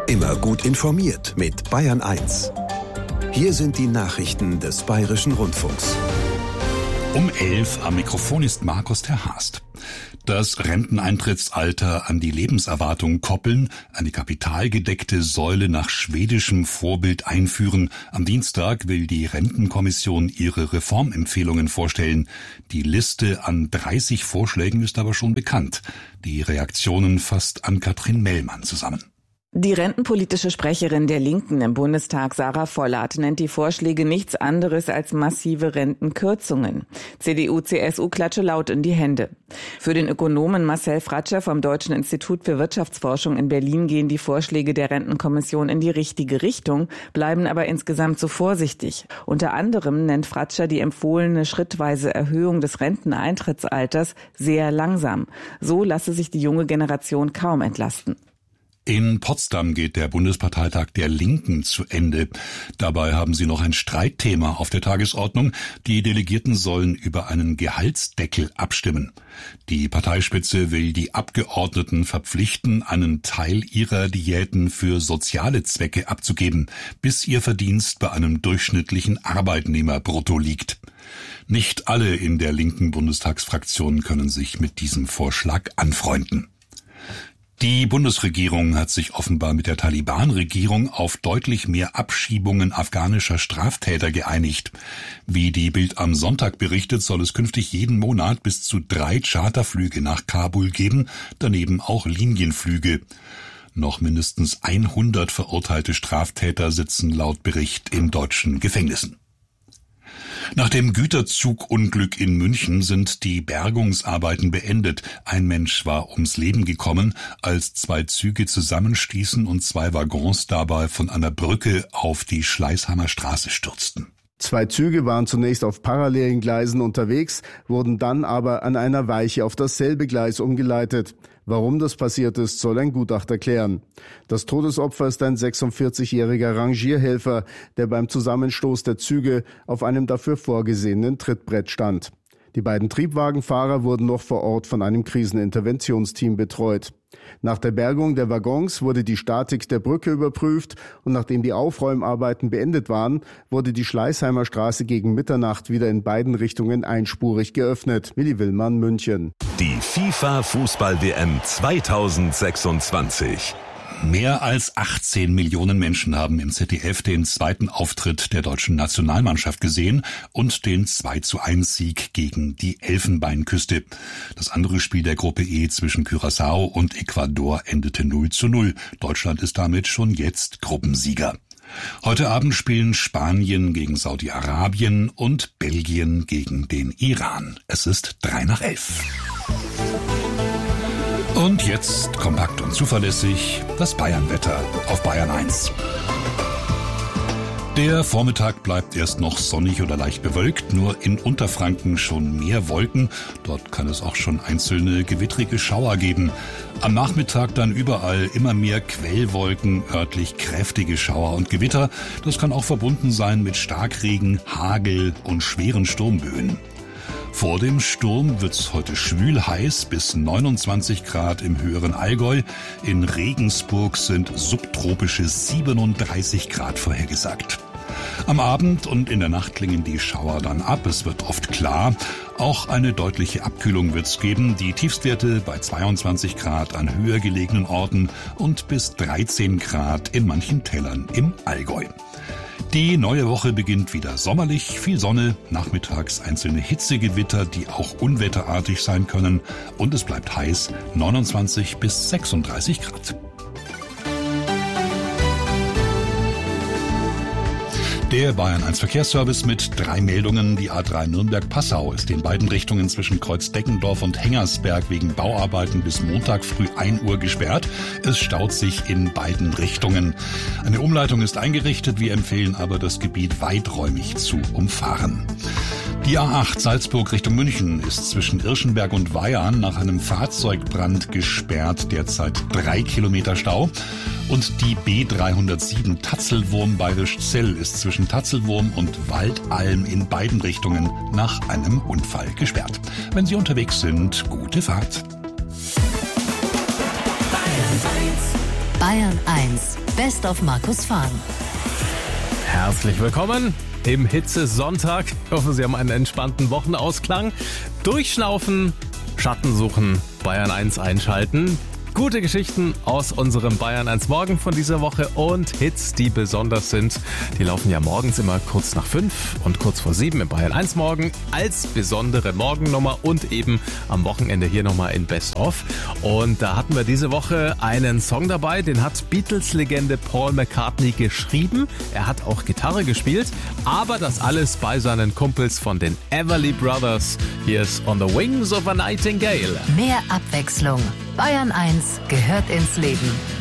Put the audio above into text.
Immer gut informiert mit Bayern 1. Hier sind die Nachrichten des Bayerischen Rundfunks. Um 11 am Mikrofon ist Markus Terhast. Das Renteneintrittsalter an die Lebenserwartung koppeln, eine kapitalgedeckte Säule nach schwedischem Vorbild einführen. Am Dienstag will die Rentenkommission ihre Reformempfehlungen vorstellen. Die Liste an 30 Vorschlägen ist aber schon bekannt. Die Reaktionen fasst Ann-Kathrin Mellmann zusammen. Die rentenpolitische Sprecherin der Linken im Bundestag, Sarah Vollert, nennt die Vorschläge nichts anderes als massive Rentenkürzungen. CDU, CSU klatsche laut in die Hände. Für den Ökonomen Marcel Fratscher vom Deutschen Institut für Wirtschaftsforschung in Berlin gehen die Vorschläge der Rentenkommission in die richtige Richtung, bleiben aber insgesamt zu vorsichtig. Unter anderem nennt Fratscher die empfohlene schrittweise Erhöhung des Renteneintrittsalters sehr langsam. So lasse sich die junge Generation kaum entlasten. In Potsdam geht der Bundesparteitag der Linken zu Ende. Dabei haben sie noch ein Streitthema auf der Tagesordnung. Die Delegierten sollen über einen Gehaltsdeckel abstimmen. Die Parteispitze will die Abgeordneten verpflichten, einen Teil ihrer Diäten für soziale Zwecke abzugeben, bis ihr Verdienst bei einem durchschnittlichen Arbeitnehmerbrutto liegt. Nicht alle in der linken Bundestagsfraktion können sich mit diesem Vorschlag anfreunden. Die Bundesregierung hat sich offenbar mit der Taliban-Regierung auf deutlich mehr Abschiebungen afghanischer Straftäter geeinigt. Wie die Bild am Sonntag berichtet, soll es künftig jeden Monat bis zu 3 Charterflüge nach Kabul geben, daneben auch Linienflüge. Noch mindestens 100 verurteilte Straftäter sitzen laut Bericht in deutschen Gefängnissen. Nach dem Güterzugunglück in München sind die Bergungsarbeiten beendet. Ein Mensch war ums Leben gekommen, als 2 Züge zusammenstießen und 2 Waggons dabei von einer Brücke auf die Schleißheimer Straße stürzten. 2 Züge waren zunächst auf parallelen Gleisen unterwegs, wurden dann aber an einer Weiche auf dasselbe Gleis umgeleitet. Warum das passiert ist, soll ein Gutachter klären. Das Todesopfer ist ein 46-jähriger Rangierhelfer, der beim Zusammenstoß der Züge auf einem dafür vorgesehenen Trittbrett stand. Die beiden Triebwagenfahrer wurden noch vor Ort von einem Kriseninterventionsteam betreut. Nach der Bergung der Waggons wurde die Statik der Brücke überprüft und nachdem die Aufräumarbeiten beendet waren, wurde die Schleißheimer Straße gegen Mitternacht wieder in beiden Richtungen einspurig geöffnet. Willi Willmann, München. Die FIFA-Fußball-WM 2026. Mehr als 18 Millionen Menschen haben im ZDF den zweiten Auftritt der deutschen Nationalmannschaft gesehen und den 2:1-Sieg gegen die Elfenbeinküste. Das andere Spiel der Gruppe E zwischen Curaçao und Ecuador endete 0:0. Deutschland ist damit schon jetzt Gruppensieger. Heute Abend spielen Spanien gegen Saudi-Arabien und Belgien gegen den Iran. Es ist 11:03. Und jetzt kompakt und zuverlässig das Bayernwetter auf Bayern 1. Der Vormittag bleibt erst noch sonnig oder leicht bewölkt, nur in Unterfranken schon mehr Wolken. Dort kann es auch schon einzelne gewittrige Schauer geben. Am Nachmittag dann überall immer mehr Quellwolken, örtlich kräftige Schauer und Gewitter. Das kann auch verbunden sein mit Starkregen, Hagel und schweren Sturmböen. Vor dem Sturm wird's heute schwül heiß bis 29 Grad im höheren Allgäu. In Regensburg sind subtropische 37 Grad vorhergesagt. Am Abend und in der Nacht klingen die Schauer dann ab. Es wird oft klar. Auch eine deutliche Abkühlung wird's geben. Die Tiefstwerte bei 22 Grad an höher gelegenen Orten und bis 13 Grad in manchen Tälern im Allgäu. Die neue Woche beginnt wieder sommerlich, viel Sonne, nachmittags einzelne Hitzegewitter, die auch unwetterartig sein können und es bleibt heiß, 29 bis 36 Grad. Der Bayern 1 Verkehrsservice mit 3 Meldungen. Die A3 Nürnberg-Passau ist in beiden Richtungen zwischen Kreuzdeckendorf und Hengersberg wegen Bauarbeiten bis Montag früh 1 Uhr gesperrt. Es staut sich in beiden Richtungen. Eine Umleitung ist eingerichtet. Wir empfehlen aber, das Gebiet weiträumig zu umfahren. Die A8 Salzburg Richtung München ist zwischen Irschenberg und Weyarn nach einem Fahrzeugbrand gesperrt. Derzeit 3 Kilometer Stau. Und die B307 Tatzelwurm-Bayrischzell ist zwischen Tatzelwurm und Waldalm in beiden Richtungen nach einem Unfall gesperrt. Wenn Sie unterwegs sind, gute Fahrt. Bayern 1, Best of Markus Fahn. Herzlich willkommen im Hitze-Sonntag. Ich hoffe, Sie haben einen entspannten Wochenausklang. Durchschnaufen, Schatten suchen, Bayern 1 einschalten. Gute Geschichten aus unserem Bayern 1 Morgen von dieser Woche und Hits, die besonders sind. Die laufen ja morgens immer kurz nach 5 und kurz vor 7 im Bayern 1 Morgen als besondere Morgennummer und eben am Wochenende hier nochmal in Best of. Und da hatten wir diese Woche einen Song dabei, den hat Beatles-Legende Paul McCartney geschrieben. Er hat auch Gitarre gespielt, aber das alles bei seinen Kumpels von den Everly Brothers. Hier ist On the Wings of a Nightingale. Mehr Abwechslung. Bayern 1 gehört ins Leben.